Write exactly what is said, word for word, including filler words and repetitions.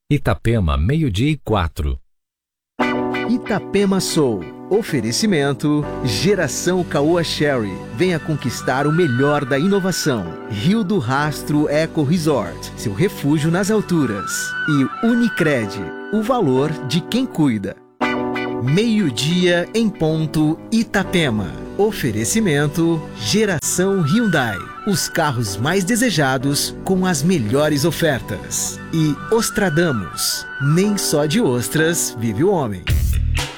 Itapema, meio-dia e quatro. Itapema Soul. Oferecimento Geração Caoa Sherry. Venha conquistar o melhor da inovação. Rio do Rastro Eco Resort. Seu refúgio nas alturas. E Unicred. O valor de quem cuida. Meio-dia em ponto Itapema. Oferecimento Geração Hyundai. Os carros mais desejados com as melhores ofertas. E Ostradamus. Nem só de ostras vive o homem.